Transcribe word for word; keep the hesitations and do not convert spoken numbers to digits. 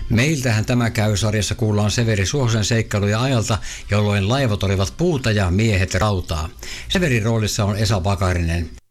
Meiltähän tämä käy sarjassa kuullaan Severi Suhosen seikkailuja ajalta, jolloin laivat olivat puuta ja miehet rautaa. Severin roolissa on Esa Pakarinen.